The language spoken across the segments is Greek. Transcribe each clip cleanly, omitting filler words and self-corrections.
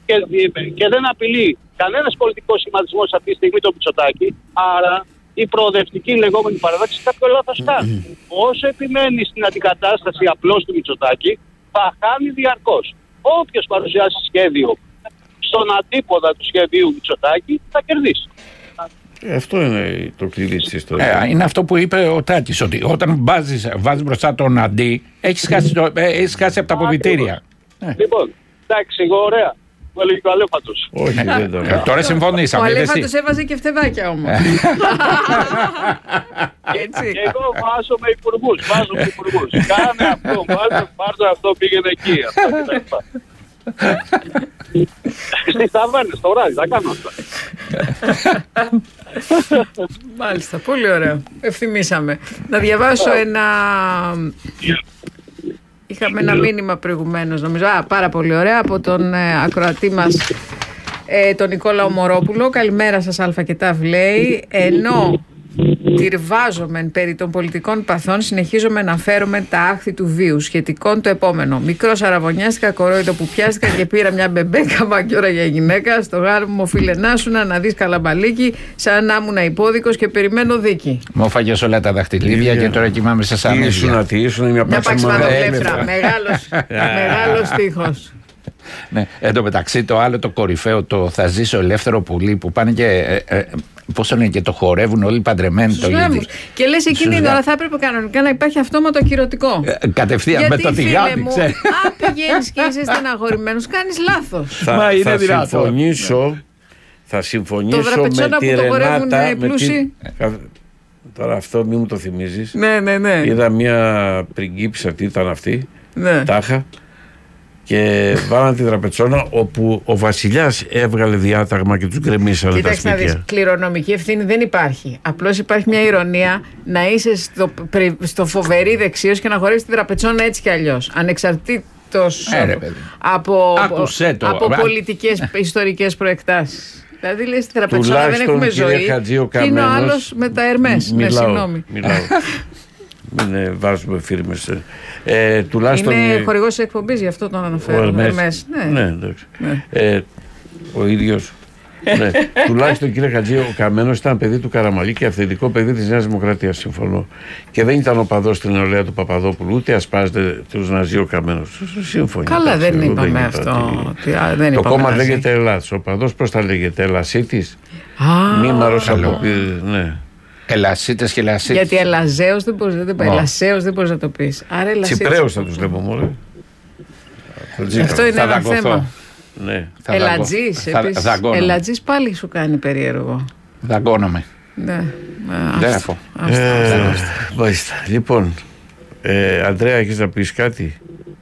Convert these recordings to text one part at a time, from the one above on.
και δεν απειλεί κανένας πολιτικός σχηματισμός αυτή τη στιγμή το Μητσοτάκη, άρα η προοδευτική λεγόμενη παράδοξη κάποιο λάθος κάνει. Όσο επιμένει στην αντικατάσταση απλώς του Μητσοτάκη, θα χάνει διαρκώς. Όποιος παρουσιάσει σχέδιο στον αντίποδα του σχεδίου Μητσοτάκη θα κερδίσει. Αυτό είναι το κλειδί της ιστορίας. Είναι αυτό που είπε ο Τάκης, ότι όταν βάζεις μπροστά τον αντί, έχεις χάσει από τα αποδυτήρια. Λοιπόν, εντάξει, εγώ ωραία. Μου έλεγε ο Αλέφατος. Όχι, δεν το λέω. Τώρα συμφωνήσαμε. Ο Αλέφατος έβαζε και φτεδάκια όμως. Έτσι. Και εγώ βάζω με υπουργούς. Κάνε αυτό, πάρτε αυτό, πήγαινε εκεί. Στις ταβέρνες το βράδυ, θα κάνω αυτά. Μάλιστα, πολύ ωραίο. Ευθυμίσαμε. Να διαβάσω ένα... Είχαμε ένα μήνυμα προηγουμένως, νομίζω, πάρα πολύ ωραία, από τον ακροατή μας, τον Νικόλα Ομορόπουλο. Καλημέρα σας, Α και Τ, λέει. Ενώ τυρβάζομεν περί των πολιτικών παθών, συνεχίζομαι να φέρομαι τα άχθη του βίου. Σχετικόν το επόμενο. Μικρός αραβωνιάστηκα, κορόιδο που πιάστηκα και πήρα μια μπεμπέκα μαγκιόρα για γυναίκα. Στο γάρι μου, φίλε, να σου να δεις καλαμπαλίκι, σαν να ήμουν υπόδικος και περιμένω δίκη. Μου έφαγες όλα τα δαχτυλίδια και τώρα κοιμάμαι σε σαν ήσουν μια παξιμαδοκλέφτρα. Μεγάλος τείχος. Ναι, εν τω μεταξύ το άλλο το κορυφαίο, το θα ζήσω ελεύθερο πουλί, που πάνε και πώς είναι και το χορεύουν όλοι παντρεμένοι το ίδιο. Και λες εκείνη την ώρα θα έπρεπε κανονικά να υπάρχει αυτόματο ακυρωτικό. Κατευθείαν με το τηγάνι, ξέρεις. Αν πηγαίνεις και είσαι στεναχωρημένος, κάνεις λάθος. Θα συμφωνήσω το δραπετσόνα με τη που το χορεύουν Ρενάτα. πλούσιοι. Τώρα αυτό μην μου το θυμίζεις. Ναι. Είδα μια πριγκίπισσα, τι ήταν αυτή, ναι. Τάχα. Και βάλανε τη δραπετσόνα όπου ο βασιλιάς έβγαλε διάταγμα και τους γκρεμίσανε τα σπίτια. Κοίταξε να δεις, κληρονομική ευθύνη δεν υπάρχει. Απλώς υπάρχει μια ηρωνία να είσαι στο φοβερή δεξίος και να χωρέσεις τη δραπετσόνα έτσι κι αλλιώς. Ανεξαρτήτως από πολιτικές ιστορικές προεκτάσεις. Δηλαδή λες τη δραπετσόνα δεν έχουμε ζωή και είναι ο άλλος με τα Ερμές. Συγγνώμη. Μην βάζουμε φίρμες. Τουλάχιστον είναι χορηγός της εκπομπής, γι' αυτό τον αναφέρω. Ερμές. Ναι, εντάξει. Ο ίδιος. Ναι. Τουλάχιστον, κύριε Χατζή, ο Καμένος ήταν παιδί του Καραμαλή και αυθεντικό παιδί της Νέας Δημοκρατίας, συμφωνώ. Και δεν ήταν οπαδός στην νεολαία του Παπαδόπουλου, ούτε ασπάζεται τους Ναζί ο Καμένος. Σύμφωνοι. Καλά, δεν είπαμε αυτό. Το κόμμα λέγεται Ελλάς. Ο οπαδός πώς θα λέγεται, Ελλασίτης. Μήμαρος από. Ναι. Ελασίτες και Ελασίτες. Γιατί Ελαζέος δεν μπορείς να το πεις. Τσιπρέους θα τους λέμε μόνο. Αυτό είναι ένα θέμα. Ναι. Ελατζής επίσης. Ελατζής πάλι σου κάνει περίεργο. Δαγκώνομαι. Ναι. Μάλιστα. Λοιπόν, Αντρέα, έχεις να πεις κάτι?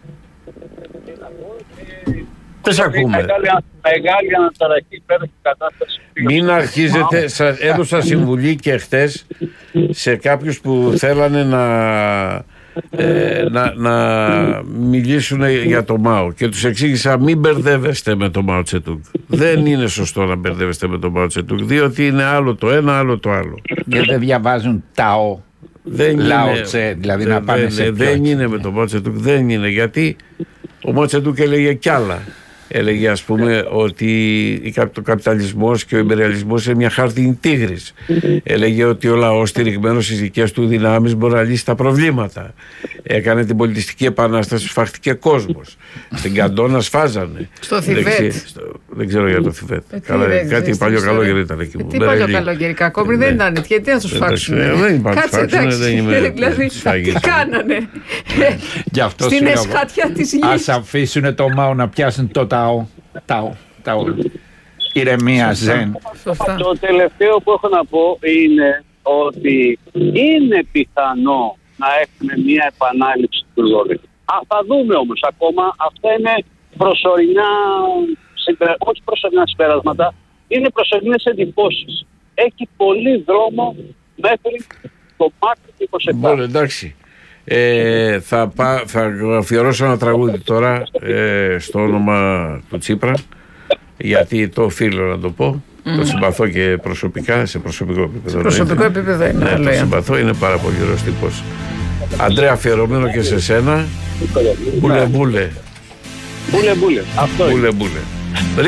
Δεν ακούμε. Μεγάλη αναταραχή, υπέροχη κατάσταση. Μην αρχίζετε, έδωσα συμβουλή και χτες σε κάποιους που θέλανε να μιλήσουν για το Μάο και τους εξήγησα μην μπερδεύεστε με το Μάο Τσετούγκ. Δεν είναι σωστό να μπερδεύεστε με το Μάο Τσετούγκ, διότι είναι άλλο το ένα, άλλο το άλλο. Γιατί δεν διαβάζουν Ταό, Λάοτσε, δηλαδή να πάνε σε δεν είναι με το Μάο Τσετούγκ, δεν είναι, γιατί ο Μάο Τσετούγκ έλεγε κι άλλα. Έλεγε, ας πούμε, ότι ο καπιταλισμός και ο ιμπεριαλισμός είναι μια χάρτινη τίγρης. Έλεγε ότι ο λαός στηριγμένος στις δικές του δυνάμεις μπορεί να λύσει τα προβλήματα. Έκανε την πολιτιστική επανάσταση, σφάχτηκε κόσμος. Στην Καντόνα σφάζανε. Στο Θιβέτ. Δεν ξέρω για το Θιβέτ. Κάτι παλιό καλόγερι ήταν εκεί. Τι παλιό καλόγερι, κακόμοιροι δεν ήταν. Γιατί να τους φάξουν. Δεν υπάρχει φάξουν. Δηλαδή, τι κάνανε. Στην εσχάτια της γης. Ας αφήσουν το Μάο να πιάσουν το Ταό. Ηρεμία, ζεν. Το τελευταίο που έχω να πω είναι ότι είναι πιθανό να έχουμε μια επανάληψη του Λόρι. Θα δούμε όμως ακόμα. Αυτά είναι προσωρινά, όχι προσωρινά συμπεράσματα, είναι προσωρινές εντυπώσεις. Έχει πολύ δρόμο μέχρι το Μάρτιο του 2027. Μπορεί, εντάξει. Θα αφιερώσω ένα τραγούδι τώρα στο όνομα του Τσίπρα, γιατί το οφείλω να το πω. Το συμπαθώ και προσωπικά, σε προσωπικό επίπεδο. Σε προσωπικό επίπεδο είναι. Το συμπαθώ, είναι πάρα πολύ ωραίος τύπος. Αντρέα, αφιερωμένο και σε σένα. Μπούλε. Αυτό είναι. Μπούλε.